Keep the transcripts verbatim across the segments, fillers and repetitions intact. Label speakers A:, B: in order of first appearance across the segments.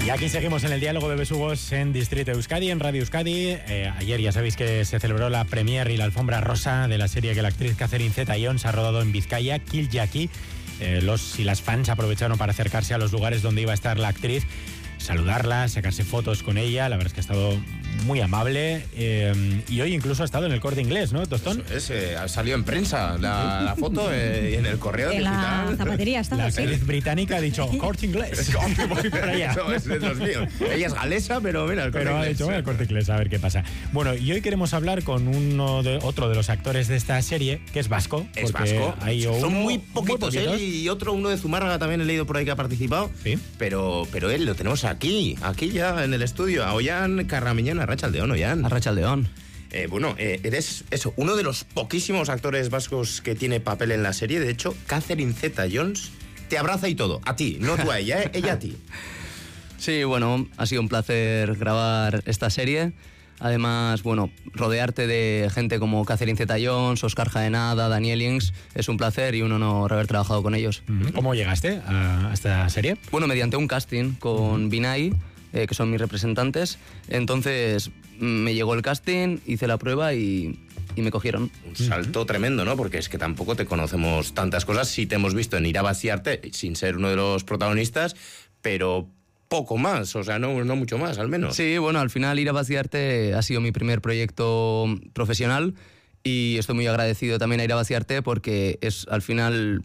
A: Y aquí seguimos en el diálogo de Besugos en Distrito Euskadi, en Radio Euskadi. Eh, ayer ya sabéis que se celebró la premiere y la alfombra rosa de la serie que la actriz Catherine Zeta-Jones ha rodado en Vizcaya, Kill Jackie. Eh, los y las fans aprovecharon para acercarse a los lugares donde iba a estar la actriz, saludarla, sacarse fotos con ella. La verdad es que ha estado muy amable, eh, y hoy incluso ha estado en el Corte Inglés, ¿no, Tostón?
B: Eso es, eh, ha salido en prensa la, la foto eh, en el correo
C: en
B: digital.
C: La zapatería está.
A: La
C: así.
A: actriz británica ha dicho Corte Inglés. Voy para allá.
B: Eso es de los míos. Ella es galesa, pero mira, el Corte
A: Pero ha
B: Inglés.
A: dicho, bueno, el Corte Inglés, a ver qué pasa. Bueno, y hoy queremos hablar con uno de, otro de los actores de esta serie, que es vasco.
B: Es
A: porque
B: vasco.
A: hay
B: Son
A: uno,
B: muy poquitos,
A: muy
B: él y otro, uno de Zumárraga también he leído por ahí que ha participado.
A: Sí.
B: Pero, pero él lo tenemos aquí, aquí ya en el estudio, a Ollán Carramiñán, a Rachaldeón, Ollán.
D: Arratsaldeón.
B: Eh, bueno, eh, eres eso, uno de los poquísimos actores vascos que tiene papel en la serie. De hecho, Catherine Zeta-Jones te abraza y todo. A ti, no tú a ella, ¿eh? Ella a ti.
D: Sí, bueno, ha sido un placer grabar esta serie. Además, bueno, rodearte de gente como Catherine Zeta-Jones, Óscar Jaenada, Daniel Ings, es un placer y un honor haber trabajado con ellos.
A: ¿Cómo llegaste a esta serie?
D: Bueno, mediante un casting con Binay, eh, que son mis representantes. Entonces me llegó el casting, hice la prueba y, y me cogieron.
B: Un salto tremendo, ¿no? Porque es que tampoco te conocemos tantas cosas. Sí te hemos visto en Ir a vaciarte, sin ser uno de los protagonistas, pero poco más, o sea, no, no mucho más, al menos.
D: Sí, bueno, al final Ir a vaciarte ha sido mi primer proyecto profesional y estoy muy agradecido también a Ir a vaciarte porque es al final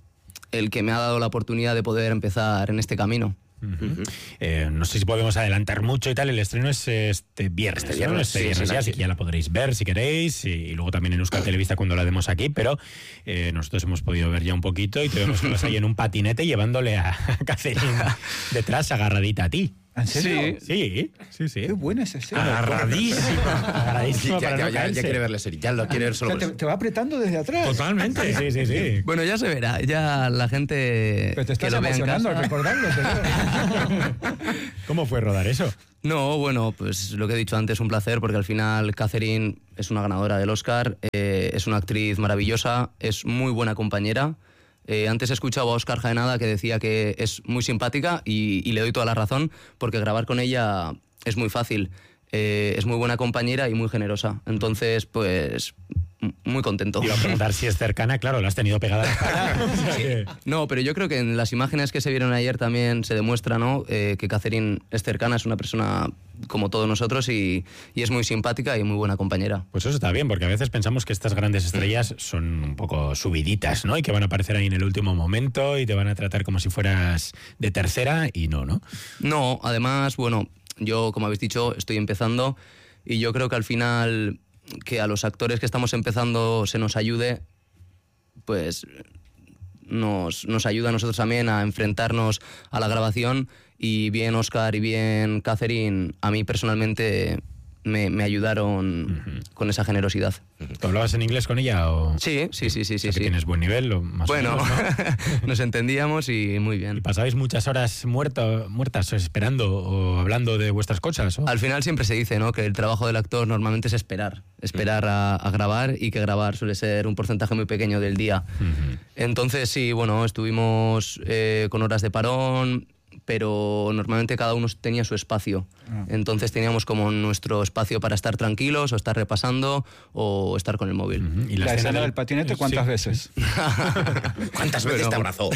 D: el que me ha dado la oportunidad de poder empezar en este camino.
A: Uh-huh. Eh, no sé si podemos adelantar mucho y tal. El estreno es este viernes.
B: Este viernes,
A: ¿no? Este
B: sí,
A: viernes
B: sí,
A: ya,
B: sí.
A: así que ya la podréis ver si queréis. Y, y luego también en Euskal Televista cuando la demos aquí. Pero eh, nosotros hemos podido ver ya un poquito y te vemos que vas ahí en un patinete llevándole a Catherine detrás agarradita a ti.
E: ¿En serio?
A: Sí, sí, sí.
E: Qué buena esa escena.
A: Agarradísima. Agarradísima
B: Ya,
A: para
B: ya,
A: no
B: ya, ya
A: caerse.
B: quiere ver la serie, ya lo quiere ver
E: O
B: solo.
E: sea, te,
B: ver.
E: te va apretando desde atrás.
A: Totalmente. Sí, sí, sí.
D: Bueno, ya se verá, ya la gente
E: Pero te
D: que
E: estás
D: lo vea en
E: emocionando al
D: casa...
E: recordarlo. te veo.
A: ¿Cómo fue rodar eso?
D: No, bueno, pues lo que he dicho antes, un placer, porque al final Catherine es una ganadora del Oscar, eh, es una actriz maravillosa, es muy buena compañera. Eh, antes he escuchado a Óscar Jaenada que decía que es muy simpática y, y le doy toda la razón, porque grabar con ella es muy fácil. Eh, es muy buena compañera y muy generosa. Entonces, pues, m- muy contento.
A: Iba a preguntar si es cercana, claro, la has tenido pegada a la espalda. O sea que-
D: No, pero yo creo que en las imágenes que se vieron ayer también se demuestra, ¿no? Eh, que Catherine es cercana, es una persona como todos nosotros y, y es muy simpática y muy buena compañera.
A: Pues eso está bien, porque a veces pensamos que estas grandes estrellas son un poco subiditas, ¿no? Y que van a aparecer ahí en el último momento y te van a tratar como si fueras de tercera y no, ¿no?
D: No, además, bueno, yo, como habéis dicho, estoy empezando y yo creo que al final que a los actores que estamos empezando se nos ayude, pues nos, nos ayuda a nosotros también a enfrentarnos a la grabación y bien Óscar y bien Catherine, a mí personalmente me, me ayudaron
A: Ujú.
D: con esa generosidad.
A: ¿Tú hablabas en inglés con ella o...?
D: Sí, sí, sí, sí,
A: O sea
D: sí.
A: que
D: sí.
A: tienes buen nivel, o más
D: Bueno,
A: o menos, ¿no?
D: nos entendíamos y muy
A: ¿Y
D: bien.
A: pasabais muchas horas muerto, muertas esperando o hablando de vuestras cosas? ¿o?
D: Al final siempre se dice, ¿no?, que el trabajo del actor normalmente es esperar, esperar a, a grabar y que grabar suele ser un porcentaje muy pequeño del día.
A: Ujú.
D: Entonces sí, bueno, estuvimos eh, con horas de parón, pero normalmente cada uno tenía su espacio.
E: Ah.
D: Entonces teníamos como nuestro espacio para estar tranquilos o estar repasando o estar con el móvil.
A: Ujú. ¿Y
E: La escena del patinete, ¿cuántas
A: Sí.
E: veces?
B: ¿Cuántas veces
D: Bueno.
B: te abrazó?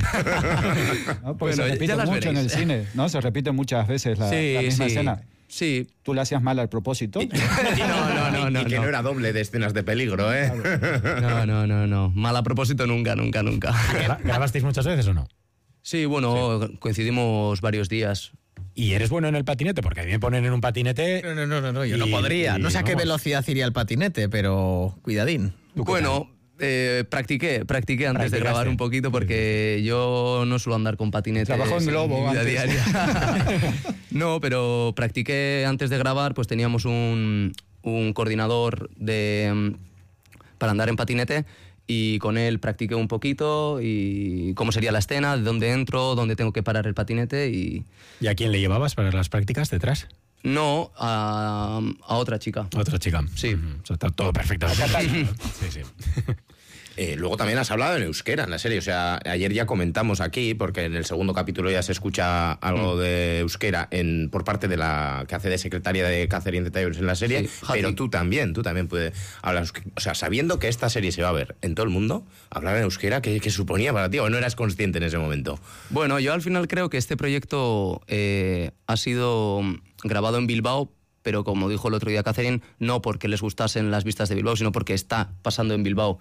E: ¿No? Porque
D: Bueno,
E: se repite
D: ya las
E: mucho en el
D: veréis.
E: cine, ¿no? Se repite muchas veces la,
D: Sí,
E: la misma
D: sí.
E: escena.
D: Sí.
E: Tú la hacías mal al propósito.
D: No, no, no, no.
B: Y que no
D: no.
B: era doble de escenas de peligro, ¿eh?
D: No, no, no, no. Mal a propósito nunca, nunca, nunca.
A: ¿Gra- ¿Grabasteis muchas veces o no?
D: Sí, bueno, coincidimos varios días.
A: ¿Y eres bueno en el patinete? Porque a mí me ponen en un patinete...
F: No, no, no, no, no, yo
A: Y-
F: no podría. No sé a qué
A: vamos.
F: velocidad iría el patinete, pero cuidadín.
D: Bueno, eh, practiqué, practiqué antes de
A: Practicaste.
D: grabar un poquito porque yo no suelo andar con patinetes.
E: Trabajó en Globo
D: mi vida
E: antes.
D: diaria. No, pero practiqué antes de grabar, pues teníamos un, un coordinador de, para andar en patinete y con él practiqué un poquito y cómo sería la escena, de dónde entro, dónde tengo que parar el patinete y...
A: ¿Y a quién le llevabas para las prácticas detrás?
D: No, a, a otra chica.
A: Otra chica.
D: Sí.
A: Ujú. O sea, está todo perfecto. Sí, sí.
B: Eh, luego también has hablado en euskera en la serie, o sea, ayer ya comentamos aquí, porque en el segundo capítulo ya se escucha algo mm. de euskera en, por parte de la que hace de secretaria de Catherine Zeta-Jones en la serie, sí, pero tú también, tú también puedes hablar, o sea, sabiendo que esta serie se va a ver en todo el mundo, hablar en euskera, ¿qué, qué suponía para ti o no eras consciente en ese momento?
D: Bueno, yo al final creo que este proyecto eh, ha sido grabado en Bilbao, pero como dijo el otro día Catherine, no porque les gustasen las vistas de Bilbao, sino porque está pasando en Bilbao.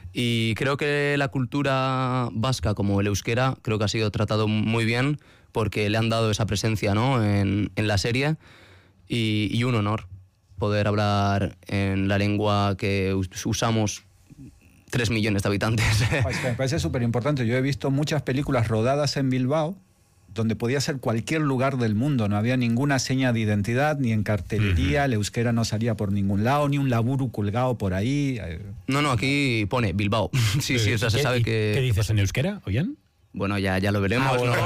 D: Y creo que la cultura vasca, como el euskera, creo que ha sido tratado muy bien, porque le han dado esa presencia, ¿no?, en, en la serie, y, y un honor poder hablar en la lengua que usamos tres millones de habitantes.
E: Pues me parece súper importante. Yo he visto muchas películas rodadas en Bilbao, donde podía ser cualquier lugar del mundo, no había ninguna seña de identidad, ni en cartelería, uh-huh. el euskera no salía por ningún lado, ni un laburo colgado por ahí.
D: No, no, aquí pone Bilbao. Sí, sí, o sea, se sabe que...
A: ¿Qué dices en euskera, Ollán?
D: Bueno, ya, ya lo veremos, ah, bueno.
F: ¿no?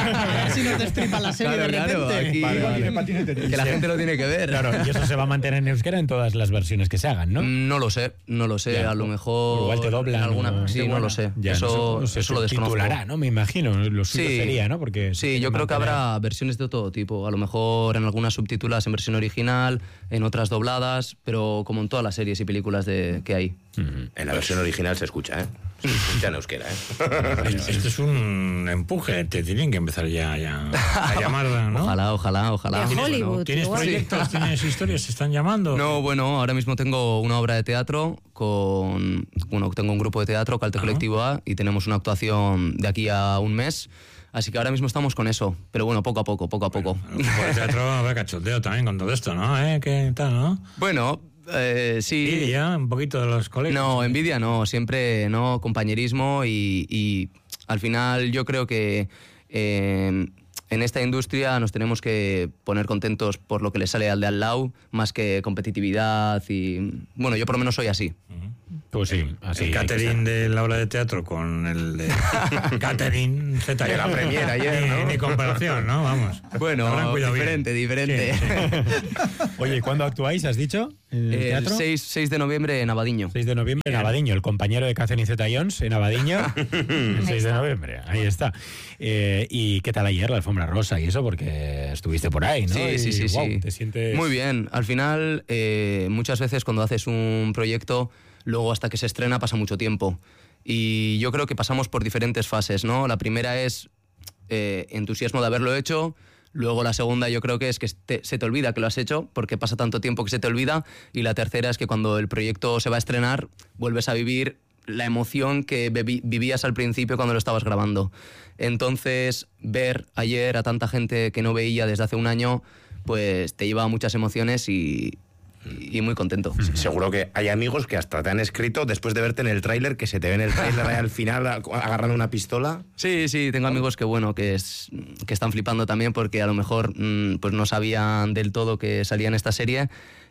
F: A ver si nos destripa la serie
D: claro,
F: de repente.
D: Claro, aquí, vale, vale. Que la gente lo tiene que ver.
A: Claro, y eso se va a mantener en euskera en todas las versiones que se hagan, ¿no?
D: No lo sé, no lo sé. Ya, a lo mejor...
A: Igual te doblan.
D: Alguna...
A: O...
D: Sí, no lo sé. Ya, eso
A: no, no sé,
D: eso lo desconozco.
A: Titulará, ¿no? Me imagino. Lo suyo
D: sí,
A: sería, ¿no? Porque
D: sí, yo creo que habrá versiones de todo tipo. A lo mejor en algunas subtítulas en versión original, en otras dobladas, pero como en todas las series y películas de, que hay.
B: Uh-huh. En la versión original se escucha, ¿eh? Se escucha en euskera, ¿eh?
C: Esto es un empuje, te tienen que empezar ya, ya a llamar, ¿no?
D: Ojalá, ojalá, ojalá.
G: De Hollywood.
C: ¿Tienes proyectos, tienes historias, se están llamando?
D: No, bueno, ahora mismo tengo una obra de teatro con... Bueno, tengo un grupo de teatro, Calte Colectivo A, y tenemos una actuación de aquí a un mes. Así que ahora mismo estamos con eso, pero bueno, poco a poco, poco a poco.
C: Bueno, el teatro habrá cachoteo también con todo esto, ¿no? ¿Eh? ¿Qué tal, no?
D: Bueno... Eh, sí.
C: Envidia, un poquito de los colegas.
D: No, envidia no, siempre no, compañerismo y, y al final yo creo que eh, en esta industria nos tenemos que poner contentos por lo que le sale al de al lado, más que competitividad y bueno, yo por lo menos soy así.
C: Uh-huh.
A: Pues sí, así.
C: El catering de la obra de teatro con el de catering Z.
B: De la premiera ayer, ¿no?
C: Ni, ni comparación, ¿no? Vamos.
D: Bueno, diferente, bien. diferente.
C: Sí, sí.
A: Oye, ¿cuándo actuáis, has dicho? ¿En el teatro?
D: El seis de noviembre en Abadiño.
A: seis de noviembre en Abadiño, el compañero de Catherine Zeta-Jones en Abadiño. El seis de noviembre, ahí está. Eh, ¿Y qué tal ayer la alfombra rosa y eso? Porque estuviste por ahí, ¿no?
D: Sí,
A: y,
D: sí, sí.
A: Wow,
D: sí.
A: ¿te sientes...?
D: Muy bien. Al final, eh, muchas veces cuando haces un proyecto, luego hasta que se estrena pasa mucho tiempo. Y yo creo que pasamos por diferentes fases, ¿no? La primera es eh, entusiasmo de haberlo hecho. Luego la segunda yo creo que es que te, se te olvida que lo has hecho porque pasa tanto tiempo que se te olvida. Y la tercera es que cuando el proyecto se va a estrenar vuelves a vivir la emoción que bebi- vivías al principio cuando lo estabas grabando. Entonces ver ayer a tanta gente que no veía desde hace un año pues te lleva muchas emociones y... y muy contento.
B: Seguro que hay amigos que hasta te han escrito después de verte en el tráiler, que se te ve en el tráiler ahí al final agarrando una pistola.
D: Sí, sí, tengo amigos que bueno, que, es, que están flipando también porque a lo mejor mmm, pues no sabían del todo que salía en esta serie.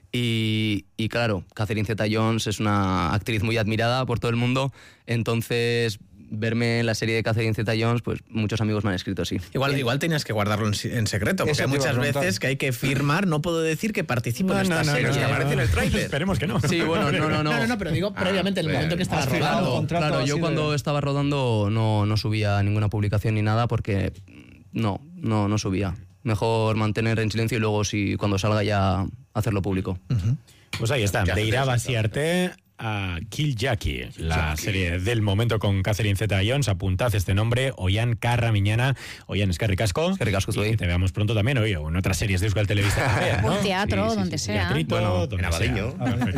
D: Y, y claro, Catherine Zeta-Jones es una actriz muy admirada por todo el mundo, entonces verme en la serie de Catherine Zeta-Jones, pues muchos amigos me han escrito, sí.
F: Igual, igual tenías que guardarlo en, en secreto, porque hay muchas veces que hay que firmar, no puedo decir que participo
A: no,
F: en esta
A: no,
F: serie.
A: No, no,
F: que
A: no,
F: aparece
A: no.
F: en el tráiler.
A: Esperemos que no.
D: Sí, bueno, no, no, no.
F: No, no, no, pero digo
B: Ah,
F: previamente, en el momento que estaba rodando.
D: Claro, yo cuando de... estaba rodando no, no subía ninguna publicación ni nada porque no, no, no subía. Mejor mantener en silencio y luego si cuando salga ya hacerlo público.
F: Uh-huh.
A: Pues ahí está, de Ira Basiarte a Kill Jackie, la Jackie. Serie del momento con Catherine Zeta-Jones. Apuntad este nombre, Ollán Carra Miñana. Ollán, eskerrik asko.
D: Eskerrik asko,
A: y que te veamos pronto también, oye, o en otras series de Euskal Televista también, ¿no?
G: Un teatro,
A: sí, sí,
G: donde
A: sí,
G: sea.
A: Teatrito,
D: bueno,
A: donde
B: en Abadiño.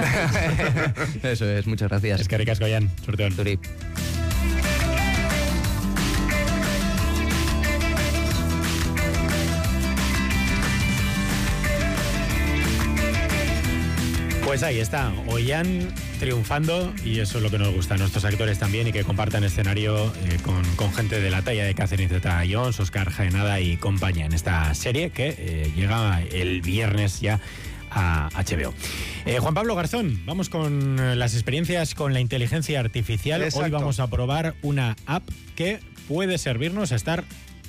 A: Sea.
D: Eso es, muchas gracias.
A: Eskerrik asko, Ollán. Suerte.
D: Turi.
A: Pues ahí está, Ollán triunfando y eso es lo que nos gusta a nuestros actores también y que compartan escenario eh, con, con gente de la talla de Catherine Zeta-Jones, Óscar Jaenada y compañía en esta serie que eh, llega el viernes ya a H B O. Eh, Juan Pablo Garzón, vamos con las experiencias con la inteligencia artificial.
E: Exacto.
A: Hoy vamos a probar una app que puede servirnos a estar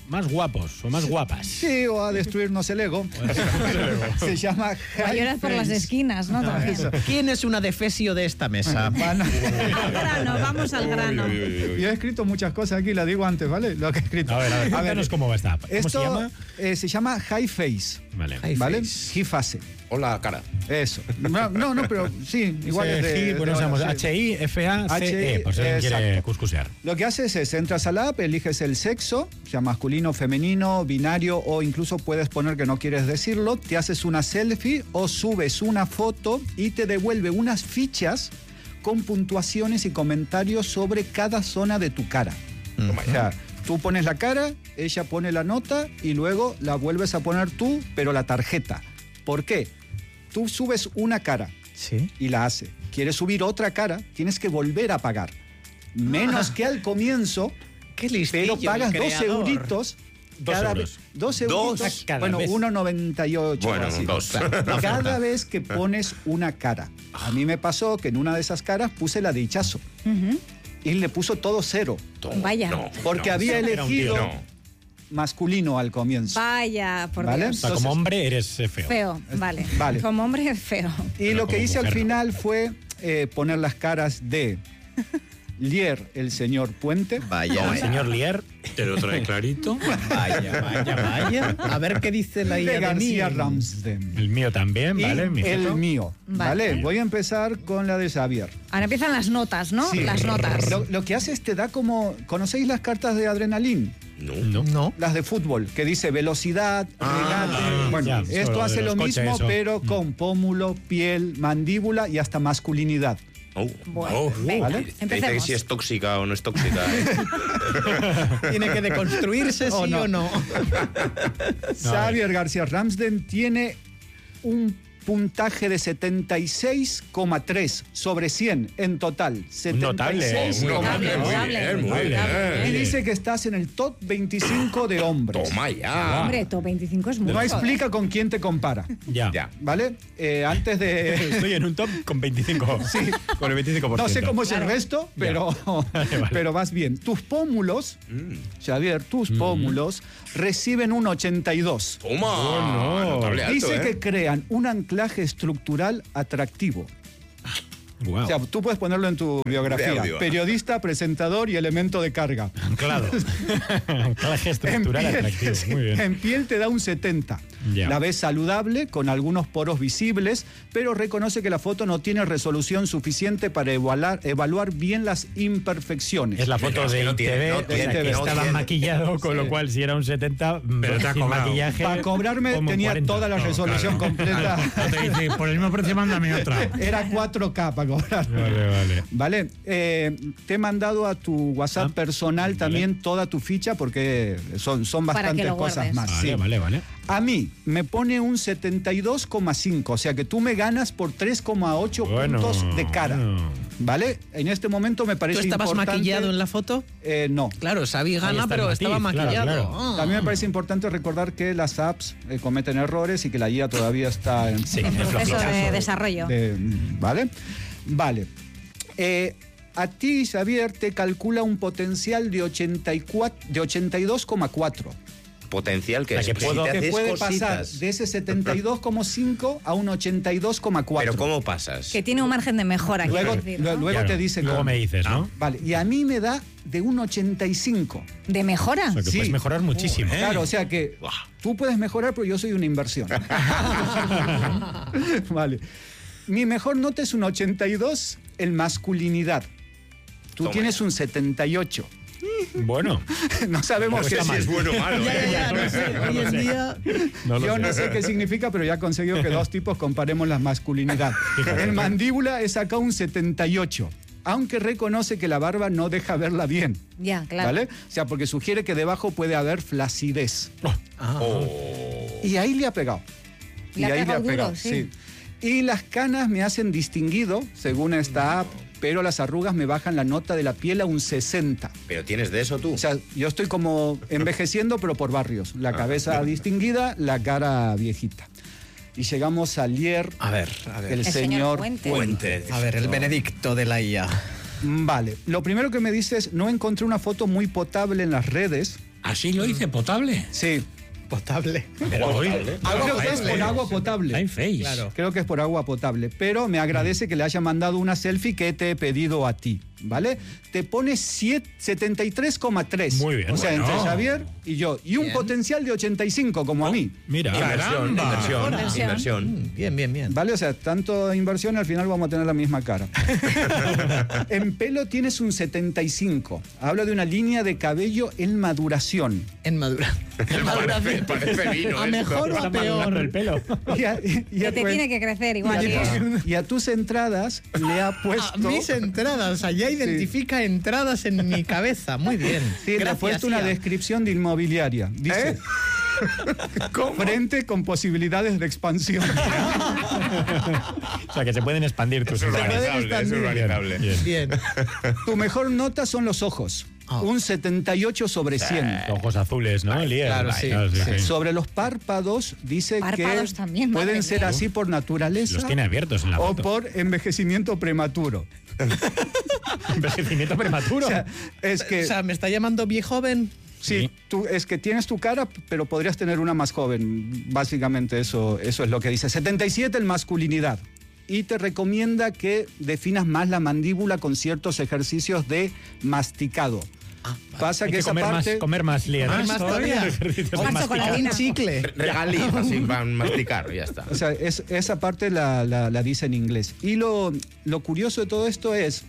A: más guapos o más guapas.
E: Sí, o a destruirnos el ego. Se llama
G: O lloras por las esquinas, ¿no? También.
F: ¿Quién es una defesio de esta mesa?
E: Van a-
G: Al grano, vamos al grano.
E: Yo he escrito muchas cosas aquí, la digo antes, ¿vale? Lo que he escrito.
A: A ver, a ver, cuéntanos cómo va esta app. ¿Cómo
E: Esto
A: se llama?
E: eh, se llama High Face,
A: Vale.
E: ¿vale? Gifase.
B: Hola, cara.
E: Eso. No, no, no, pero sí, igual es de,
A: G,
E: de
A: bueno,
E: ahora,
A: usamos
E: sí.
A: H I F A C E, por si alguien quiere
E: exacto.
A: cuscusear.
E: Lo que haces es, entras a la app, eliges el sexo, sea masculino, femenino, binario, o incluso puedes poner que no quieres decirlo, te haces una selfie o subes una foto y te devuelve unas fichas con puntuaciones y comentarios sobre cada zona de tu cara. O sea, tú pones la cara, ella pone la nota y luego la vuelves a poner tú, pero la tarjeta. ¿Por qué? Tú subes una cara
F: Sí.
E: y la hace. Quieres subir otra cara, tienes que volver a pagar. Menos que al comienzo,
F: Qué listillo,
E: pero pagas
F: el
E: dos
F: creador.
E: euritos.
A: Dos
E: cada
A: euros.
E: vez- Dos euritos.
A: Cada
E: bueno,
A: vez.
E: uno noventa y ocho.
B: Bueno,
E: así.
B: dos.
E: Cada vez que pones una cara. A mí me pasó que en una de esas caras puse la de Hichazo. Y le puso todo cero.
B: Toma,
G: Vaya.
B: no,
E: Porque
B: no.
E: había
A: Era un tío,
E: elegido
B: No.
E: masculino al comienzo.
G: Vaya, por
E: ¿Vale?
A: O
G: Dios.
A: sea, como hombre eres eh, feo.
G: Feo, vale.
E: Vale.
G: Como hombre es feo.
E: Y lo que
A: como
E: hice al
A: mujer no.
E: final fue eh, poner las caras de Lier, el señor Puente.
F: Vaya,
A: El señor Lier.
C: Te lo trae clarito.
F: vaya, vaya, vaya. A ver qué dice la I A
E: de
F: de mí.
E: García Ramsden.
A: El mío también,
E: Y
A: ¿vale? Mi
E: el
A: jefe.
E: mío.
G: Vale.
E: Vale. Voy a empezar con la de Xavier.
G: Ahora empiezan las notas, ¿no?
E: Sí.
G: Las notas.
E: Lo, lo que hace es te da como. ¿Conocéis las cartas de adrenalina?
B: No.
A: No.
F: No.
E: Las de fútbol, que dice velocidad, regate.
A: ah,
E: Bueno,
A: ya,
E: esto
A: solo
E: hace
A: de
E: lo
A: los coches,
E: mismo,
A: eso.
E: pero con pómulo, piel, mandíbula y hasta masculinidad.
B: Oh.
G: Bueno,
B: Oh.
G: venga,
E: ¿vale?
B: Te dice que
G: empecemos.
B: si es tóxica o no es tóxica. ¿eh?
F: Tiene que deconstruirse,
E: O
F: sí
E: no.
F: o no.
E: Xavier García Ramsden tiene un puntaje de setenta y seis coma tres sobre cien en total.
A: notable,
E: setenta y seis
A: muy
E: coma
B: notable,
E: tres.
B: muy
G: Notable,
B: bien, muy
G: notable.
B: bien.
E: Y dice que estás en el top veinticinco de hombres.
B: Toma ya.
G: Hombre, top veinticinco es mucho.
E: No
G: ¿eh?
E: explica con quién te compara.
A: Ya.
B: Ya.
E: ¿Vale? Eh, antes de.
A: Estoy en un top con veinticinco. Sí. Con el veinticinco por ciento.
E: No sé cómo es
G: Claro.
E: el resto, pero,
A: Vale, vale.
E: pero vas bien. Tus pómulos,
B: Mm.
E: Xavier, tus pómulos reciben un ochenta y dos.
B: Toma.
A: Oh, no.
B: Notable alto,
E: Dice
B: ¿eh?
E: que crean un anclaje estructural atractivo.
A: Wow.
E: O sea, tú puedes ponerlo en tu biografía.
B: De audio.
E: Periodista, presentador y elemento de carga.
A: Anclado. Anclaje estructural
E: en piel,
A: atractivo.
E: sí,
A: Muy bien.
E: en piel te da un setenta.
A: Ya.
E: La ves saludable, con algunos poros visibles, pero reconoce que la foto no tiene resolución suficiente para evaluar, evaluar bien las imperfecciones.
A: Es la foto
B: Es que
A: de
B: no
A: I T
B: tiene,
A: V,
B: no
A: o sea,
E: tiene,
A: que
E: no
A: estaba
B: tiene.
A: maquillado, con lo cual si era un setenta,
C: Pero te ha
A: sin
C: cobrado.
A: maquillaje.
E: Para cobrarme
A: como
E: tenía
A: cuarenta.
E: toda la
C: No,
E: resolución
C: claro.
E: completa.
C: No te dice, por el mismo precio, mándame otra.
E: Era cuatro K para cobrar.
A: Vale, vale.
E: Vale, eh, te he mandado a tu WhatsApp
A: Ah,
E: personal también toda tu ficha porque son, son
G: Para que
E: bastantes
G: lo
E: cosas
G: guardes.
E: más.
A: Vale,
E: sí.
A: vale, vale.
E: A mí me pone un setenta y dos coma cinco, o sea que tú me ganas por tres coma ocho
A: Bueno,
E: puntos de cara.
A: bueno.
E: ¿Vale? En este momento me
F: ¿Tú
E: parece
F: estabas
E: importante.
F: maquillado en la foto?
E: Eh, no.
F: Claro, Xavi
A: Ahí
F: gana,
A: está
F: pero
A: el
F: estaba
A: matiz, claro,
F: maquillado.
A: claro.
F: Ah.
E: También me parece importante recordar que las apps eh, cometen errores y que la I A todavía está en,
A: Sí,
G: En
A: es
G: proceso
A: flojita.
G: de desarrollo.
E: de- ¿Vale? Vale. Eh, a ti, Xavier, te calcula un potencial de, ochenta y cuatro, de ochenta y dos coma cuatro.
B: Potencial que
A: O sea,
B: es.
A: que puedo-
B: si te
E: Que
B: haces
E: puede
B: cositas.
E: pasar de ese setenta y dos coma cinco a un ochenta y dos coma cuatro.
B: Pero ¿cómo pasas?
G: Que tiene un margen de mejora,
E: Luego,
G: quiero decir,
E: lo-
G: ¿no?
E: luego
A: Claro,
E: te dice
A: Luego
E: cómo.
A: me dices, ¿no?
E: Vale, y a mí me da de un ochenta y cinco.
G: ¿De mejora?
A: O sea, que
E: Sí.
A: puedes mejorar muchísimo.
E: Claro, o sea que
B: Buah.
E: tú puedes mejorar, pero yo soy una inversión. Vale. Mi mejor nota es un ochenta y dos en masculinidad. Tú
B: Toma
E: tienes
B: ya.
E: un setenta y ocho.
A: Bueno,
E: No sabemos
A: Pero
E: qué
A: está
E: es.
A: mal.
B: Es bueno o malo.
F: Ya,
B: ¿eh?
F: ya, ya, no sé. Hoy en día.
A: no lo
E: Yo
A: sé.
E: no sé qué significa, pero ya he conseguido que dos tipos comparemos la masculinidad. En mandíbula he sacado un setenta y ocho, aunque reconoce que la barba no deja verla bien.
G: Ya, claro.
E: ¿Vale? O sea, porque sugiere que debajo puede haber flacidez.
B: Oh.
E: Y ahí le ha pegado.
G: Le
E: y
G: ha
E: ahí
G: pegado duro, sí.
E: Y las canas me hacen distinguido, según esta app, pero las arrugas me bajan la nota de la piel a un sesenta.
B: Pero tienes de eso tú.
E: O sea, yo estoy como envejeciendo, pero por barrios. La cabeza distinguida, la cara viejita. Y llegamos a Lier,
F: A ver, a ver.
E: el,
G: El señor
E: señor
G: Puente.
B: Puente.
F: A ver, el Benedicto de la I A.
E: Vale, lo primero que me dice es, no encontré una foto muy potable en las redes,
C: Así lo hice, potable.
E: Sí.
F: Potable.
C: Pero hoy,
E: Creo que es por agua potable.
C: Hay face.
F: Claro.
E: Creo que es por agua potable. Pero me agradece que le haya mandado una selfie que te he pedido a ti, ¿vale? Te pone siete- setenta y tres coma tres.
A: Muy bien.
E: O sea,
C: Bueno.
E: entre Xavier y yo. Y un
F: Bien.
E: potencial de ochenta y cinco, como a mí.
A: Mira,
B: Inversión,
C: Caramba.
B: inversión,
G: Inversión.
B: inversión.
F: Mm, Bien, bien, bien.
E: ¿Vale? O sea, tanto inversión, al final vamos a tener la misma cara. En pelo tienes un setenta y cinco. Habla de una línea de cabello en maduración.
F: En madura. En maduración.
B: Parece vino
F: ¿A
B: esto.
F: mejor o a
A: está madurando el
F: peor?
A: pelo.
E: Y a, y
G: Que
E: a
G: te
E: tu-
G: tiene que crecer igual.
E: y a-
G: ¿eh?
E: y a tus entradas le ha
F: A
E: puesto...
F: mis entradas, o sea, ya identifica entradas en mi cabeza. Muy bien.
E: Sí, le ha
F: Gracias,
E: puesto una
F: Ian.
E: descripción de inmobiliaria. Dice, frente con posibilidades de expansión.
A: O sea, que se pueden expandir tus
B: Es
A: entradas.
B: urbanizable, es urbanizable.
A: Bien.
F: Bien.
E: Tu mejor nota son los ojos.
F: Oh.
E: Un setenta y ocho sobre cien.
A: Ojos azules, ¿no? Elías?
F: Claro, sí, sí.
E: Sobre los párpados dice
G: Párpados
E: que
G: también, madre
E: pueden ser
G: mía.
E: así por naturaleza
A: Los tiene abiertos en la
E: o
A: foto.
E: por envejecimiento prematuro.
A: Envejecimiento prematuro.
E: O sea, es que
F: O sea, ¿me está llamando viejo joven?
E: sí,
A: sí.
E: tú, es que tienes tu cara, pero podrías tener una más joven. Básicamente eso, eso es lo que dice. setenta y siete en masculinidad. Y te recomienda que definas más la mandíbula con ciertos ejercicios de masticado. Pasa
A: Hay
E: que,
A: que
E: esa
A: comer
E: parte...
A: más, comer más, Lier.
F: Comer
A: ¿eh?
F: más
A: Todavía.
F: todavía.
A: Ejercicios
G: Más
A: de masticar.
G: chocolate.
F: Un chicle.
B: Re- Regaliz, así para masticar y ya está.
E: O sea, es- esa parte la, la- la dice en inglés. Y lo, lo curioso de todo esto es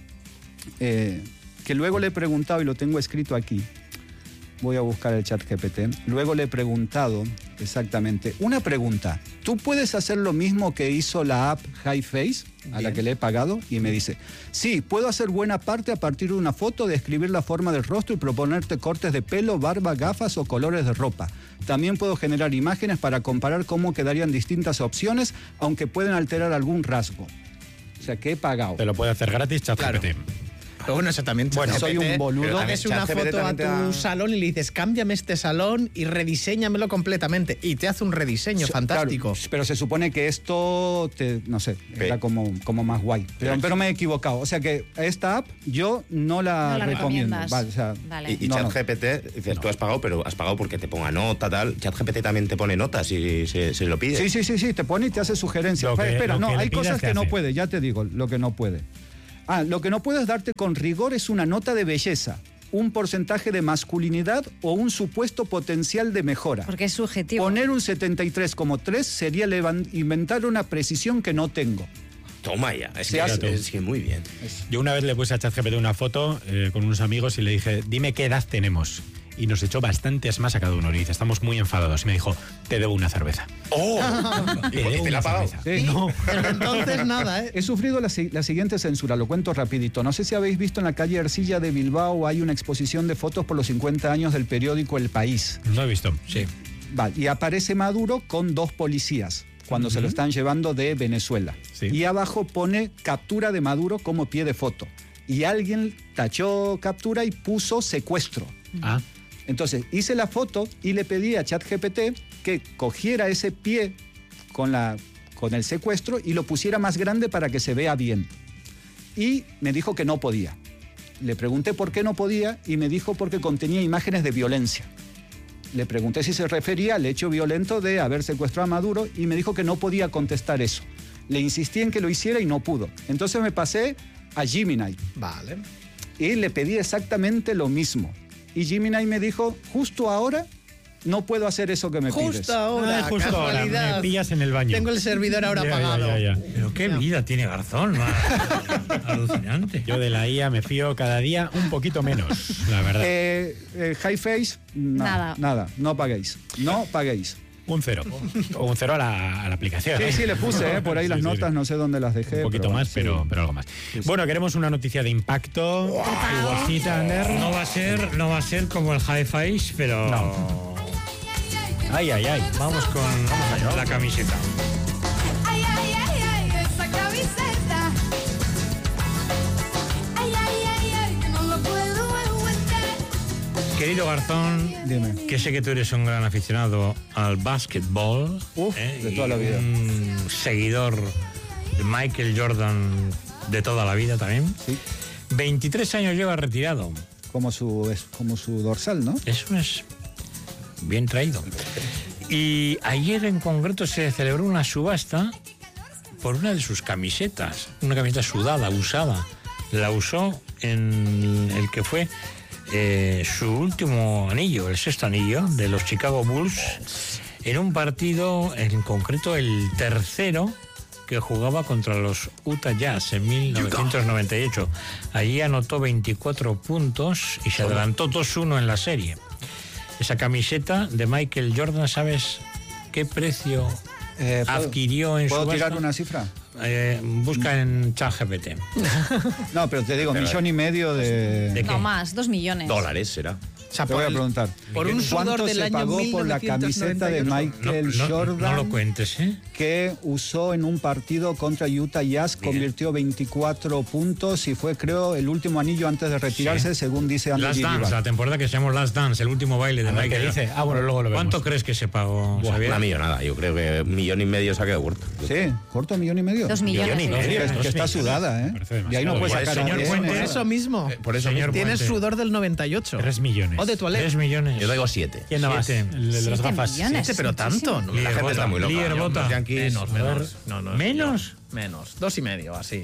E: eh, que luego le he preguntado, y lo tengo escrito aquí, voy a buscar el chat G P T, luego le he preguntado exactamente, una pregunta, ¿tú puedes hacer lo mismo que hizo la app HiFace, a la
F: Bien.
E: que le he pagado? Y me dice, sí, puedo hacer buena parte a partir de una foto, describir la forma del rostro y proponerte cortes de pelo, barba, gafas o colores de ropa. También puedo generar imágenes para comparar cómo quedarían distintas opciones, aunque pueden alterar algún rasgo. O sea, que he pagado.
A: Te lo puede hacer gratis ChatGPT.
F: Claro. Pero bueno, eso también.
E: Bueno, soy un boludo.
F: Pero haces una
B: ChatGPT
F: foto a
B: también te
F: tu
B: da-
F: salón y le dices, cámbiame este salón y rediséñamelo completamente. Y te hace un rediseño
E: Se-
F: fantástico.
E: claro, pero se supone que esto, te, no sé, era como, como más guay. Pero, pero me he equivocado. O sea que esta app yo no la
G: No la
E: recomiendo.
G: recomiendas.
E: Vale, o sea,
G: Vale.
B: Y, y
E: No, no.
B: ChatGPT, dices, tú has pagado, pero has pagado porque te ponga nota, tal. ChatGPT también te pone notas si se, se lo pide.
E: Sí, sí, sí, sí, te pone y te hace sugerencias.
A: Lo que-
E: Espera,
A: lo
E: no,
A: que le
E: hay
A: pidas
E: cosas
A: te
E: que no
A: hace.
E: puede, ya te digo lo que no puede. Ah, lo que no puedes darte con rigor es una nota de belleza, un porcentaje de masculinidad o un supuesto potencial de mejora.
G: Porque es subjetivo.
E: Poner un setenta y tres como tres sería levan- inventar una precisión que no tengo.
B: Toma ya. Es
E: Se
B: que,
E: hace.
B: es que muy bien.
A: Yo una vez le puse a ChatGPT una foto eh, con unos amigos y le dije, dime qué edad tenemos. Y nos echó bastantes más a cada uno. Y dice, estamos muy enfadados. Y me dijo, te debo una cerveza.
B: ¡Oh! ¿Y por qué te la ha pagado?
E: Sí.
A: No.
F: Pero entonces nada, ¿eh?
E: He sufrido la, si- la siguiente censura, lo cuento rapidito. No sé si habéis visto en la calle Ercilla de Bilbao hay una exposición de fotos por los cincuenta años del periódico El País.
A: No he visto.
C: Sí.
E: Vale, y aparece Maduro con dos policías cuando se lo están llevando de Venezuela.
A: Sí.
E: Y abajo pone captura de Maduro como pie de foto. Y alguien tachó captura y puso secuestro.
A: Ah,
E: Entonces hice la foto y le pedí a ChatGPT que cogiera ese pie con, la, con el secuestro y lo pusiera más grande para que se vea bien. Y me dijo que no podía. Le pregunté por qué no podía y me dijo porque contenía imágenes de violencia. Le pregunté si se refería al hecho violento de haber secuestrado a Maduro y me dijo que no podía contestar eso. Le insistí en que lo hiciera y no pudo. Entonces me pasé a Gemini
F: Vale.
E: y le pedí exactamente lo mismo. Y Gemini me dijo, justo ahora no puedo hacer eso que me pides.
F: Justo ahora,
A: Ah, justo ahora,
F: casualidad.
A: me pillas en el baño.
F: Tengo el servidor ahora
A: Ya, ya,
F: apagado.
A: ya, ya.
C: Pero qué vida tiene Garzón, ma. Alucinante.
A: Yo de la I A me fío cada día un poquito menos, la verdad.
E: Eh, eh, HiFace, na-
G: Nada.
E: Nada, no paguéis. No paguéis.
A: Un cero. O un cero a la, a la aplicación.
E: Sí,
A: ¿eh?
E: sí, le puse, eh, por ahí
A: Sí,
E: las
A: sí,
E: notas,
A: sí.
E: no sé dónde las dejé.
A: Un poquito
E: pero
A: más,
E: sí.
A: pero, pero algo más. Bueno, queremos una noticia de impacto. Tu bolsita, Ander.
C: No va a ser, no va a ser como el High Face, pero
A: Ay, ay, ay.
C: vamos con la camiseta.
H: Ay, ay, ay, ay, esa camiseta. Ay, ay, ay, ay, que no lo puedo aguantar.
C: Querido Garzón,
E: Dime.
C: que sé que tú eres un gran aficionado al básquetbol.
E: Uf, de toda la
C: y
E: vida.
C: Un seguidor de Michael Jordan de toda la vida también.
E: Sí.
C: veintitrés años lleva retirado.
E: Como su, es como su dorsal, ¿no?
C: Eso es. bien traído. Y ayer en concreto se celebró una subasta por una de sus camisetas, una camiseta sudada, usada. La usó en el que fue eh, su último anillo, el sexto anillo de los Chicago Bulls, en un partido, en concreto el tercero, que jugaba contra los Utah Jazz en mil novecientos noventa y ocho. Allí anotó veinticuatro puntos y se adelantó dos uno en la serie. Esa camiseta de Michael Jordan, ¿sabes qué precio
E: eh, ¿puedo,
C: adquirió en su
E: ¿Puedo
C: subasta?
E: tirar una cifra?
C: Eh, busca en ChatGPT.
E: No, pero te digo, pero, millón y medio de...
C: ¿De
G: no más, dos millones.
B: Dólares será.
F: O sea,
E: te voy a
F: el,
E: preguntar.
F: Por un
E: ¿Cuánto
F: sudor del
E: se
F: año
E: pagó por la camiseta de Michael
C: no, no,
E: Jordan
C: no lo cuentes, ¿eh?
E: que usó en un partido contra Utah Jazz? Bien. Convirtió veinticuatro puntos y fue, creo, el último anillo antes de retirarse, sí. según dice Andy
C: Last Dance, la temporada que se llamó Last Dance, el último baile de Michael.
A: Dice? Ah, bueno, luego lo vemos.
C: ¿Cuánto crees que se pagó,
B: Buah,
C: Xavier?
B: Una millonada, yo creo que un millón y medio se ha quedado corto.
E: Sí, corto millón y medio.
G: Dos millones.
A: Millón y medio.
E: Es que está sudada, ¿eh? Y ahí no puedes
C: Por
E: sacar
C: eso,
E: a
C: señor
E: diez,
C: Fuentes,
E: ¿eh?
F: Por eso mismo.
B: Eh, por eso
C: Señor
F: Tienes
C: Puente.
F: sudor del noventa y ocho.
A: Tres millones.
F: O de toilette.
C: Tres millones.
B: Yo digo siete.
A: ¿Quién da más?
C: Siete.
A: El de las
G: Siete
A: gafas.
G: millones.
F: Siete, pero tanto. ¿no?
B: La gente
C: Bota,
B: está muy loca.
C: Lier
B: Yo,
C: Bota.
B: los Yankees,
F: Menos,
B: a ver,
F: menos. No, no,
C: ¿Menos?
F: no, menos. Dos y medio, así.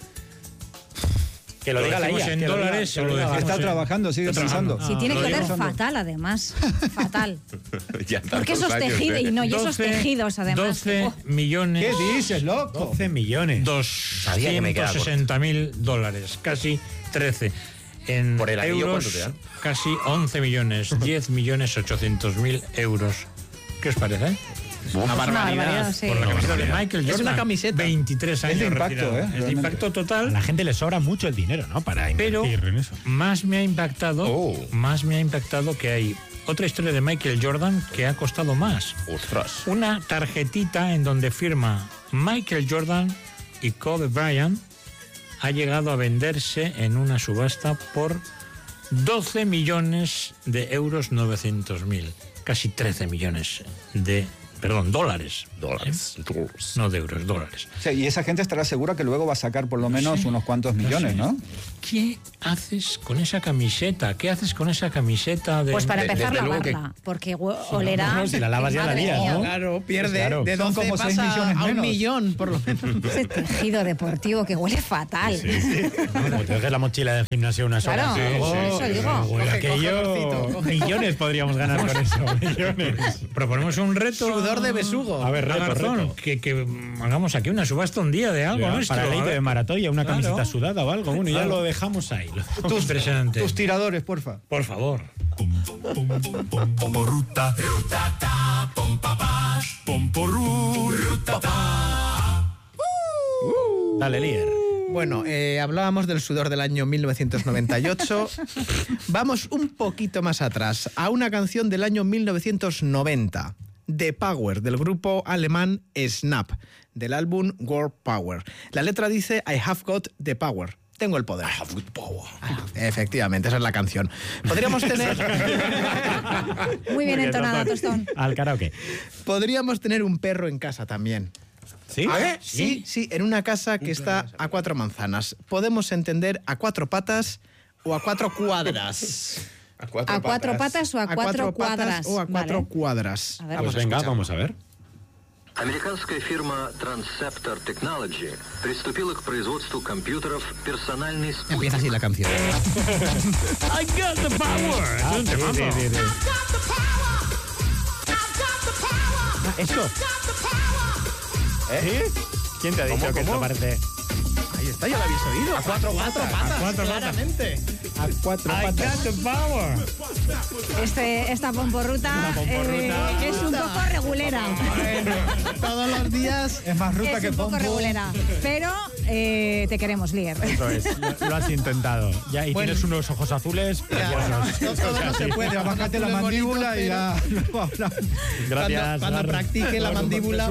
A: Que lo
C: Lo
A: diga la
C: decimos
A: I A.
C: en
A: que lo diga-
C: dólares
A: que
C: o
A: lo
C: lo
A: diga-
C: decimos
E: Está
C: en-
E: trabajando, sigue
C: Está
E: pensando.
C: trabajando.
G: Sí, tiene
C: lo
G: que oler
C: digo.
G: fatal, además. Fatal.
B: ya
G: Porque esos
B: tantos años,
G: tejidos,
B: ¿eh?
G: y no, y esos
C: doce
G: tejidos, además.
C: doce
G: Oh.
C: millones.
E: ¿Qué dices, loco?
A: doce millones.
B: Sabía que me quedaba
C: doscientos sesenta mil dólares, casi trece. En
B: ¿Por el anillo
C: euros,
B: cuánto te dan?
C: casi once millones, diez millones ochocientos mil euros. ¿Qué os parece?
F: Una barbaridad.
G: sí.
C: Por la camiseta de Michael Jordan.
F: Es una camiseta.
C: veintitrés años
E: de impacto,
C: retirado.
E: ¿eh?
C: Es de
E: Realmente.
C: impacto
A: A
C: total.
A: la gente le sobra mucho el dinero, ¿no? Para
C: Pero
A: invertir en eso.
C: más me ha impactado,
B: Oh.
C: más me ha impactado que hay otra historia de Michael Jordan que ha costado más.
B: Ostras.
C: Una tarjetita en donde firma Michael Jordan y Kobe Bryant ha llegado a venderse en una subasta por doce millones de euros novecientos mil, casi trece millones de, perdón, dólares.
B: Dólares.
C: ¿Eh?
B: Dólares.
C: No de euros, dólares.
E: Sí, y esa gente estará segura que luego va a sacar por lo menos
C: Sí.
E: unos cuantos millones, ¿no?
C: ¿Qué haces con esa camiseta? ¿Qué haces con esa camiseta de...
G: Pues para
B: De-
G: empezar,
B: desde luego
G: lavarla. Porque hue- olerá.
A: no, si la lavas ya la
G: Madre
A: lías,
G: mía.
A: ¿no?
F: Claro, pierde
A: Claro.
F: de
E: Son
F: doce
E: como seis
F: pasa
E: millones
F: a un
E: menos.
F: millón, por lo menos.
G: Ese tejido deportivo que huele fatal.
A: Como te dejes la mochila del gimnasio unas horas.
G: Claro,
A: Sí,
G: eso
A: sí, sí.
G: digo.
A: Huele
F: Coge-
A: aquello.
F: coge olorcito, coge-
A: Millones podríamos ganar con eso. Millones.
C: Proponemos un reto.
F: Sudor de besugo.
C: A ver,
A: Reto,
C: Garzón,
A: reto.
C: Que, que hagamos aquí una subasta un día de algo nuestro.
A: Para el
C: a
A: leite
C: ver.
A: de Maratoya, una
C: Claro.
A: camiseta sudada o algo. Bueno, ya
C: Claro.
A: lo dejamos ahí. Lo dejamos.
C: Tus impresionante.
E: Tus tiradores, porfa.
C: Por favor.
A: Dale, Lier.
F: Bueno, eh, hablábamos del sudor del año mil novecientos noventa y ocho. Vamos un poquito más atrás, a una canción del año mil novecientos noventa. The Power, del grupo alemán Snap, del álbum World Power. La letra dice I have got the power. Tengo el poder. I have got power. Efectivamente, esa es la canción. Podríamos tener...
G: Muy bien
A: Muy bien,
G: entonada,
A: Tostón.
G: Tostón.
A: Al karaoke.
F: Podríamos tener un perro en casa también.
A: ¿Sí?
F: ¿Eh? Sí, sí, en una casa que está a cuatro manzanas. Podemos entender a cuatro patas o a cuatro cuadras.
B: A cuatro,
G: ¿A cuatro patas o a, cuatro,
F: patas
G: cuadras?
F: o a cuatro
G: Vale.
F: cuadras.
G: A ver,
A: Pues
G: vamos a
A: venga,
G: escuchar.
A: vamos a ver.
I: Американская фирма Transceptor Technology приступила к производству компьютеров «Персональный спутник».
F: Empieza así la canción.
C: I got the power.
A: Ah, sí, sí, sí, sí.
E: Eso.
A: ¿Eh? ¿Quién te ha dicho
B: ¿Cómo,
A: que esto
B: cómo?
A: parece
F: Ahí está, ya lo habéis oído. A cuatro patas.
C: A cuatro patas.
F: claramente.
A: a cuatro
C: I
A: patas?
C: got the power.
G: Este, esta pomporruta,
C: pomporruta.
G: eh, es un poco regulera.
F: Todos los días.
E: Es más ruta
G: Es
E: que
G: un poco
E: pompo.
G: regulera. Pero eh, te queremos, Lier.
A: Eso es, lo, lo has intentado. Ya, y
F: Bueno.
A: tienes unos ojos azules
F: Ya,
A: preciosos.
F: no, todo no se puede.
E: Bájate la
F: Bájate
E: mandíbula y ya. luego hablamos.
A: Gracias.
F: Cuando, cuando
A: Gar.
F: practique la
A: Gar,
F: mandíbula,